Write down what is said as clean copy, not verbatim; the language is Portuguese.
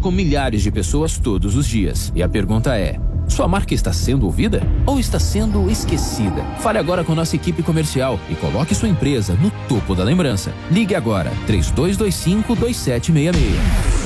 com milhares de pessoas todos os dias. E a pergunta é: sua marca está sendo ouvida ou está sendo esquecida? Fale agora com nossa equipe comercial e coloque sua empresa no topo da lembrança. Ligue agora, 3225-2766.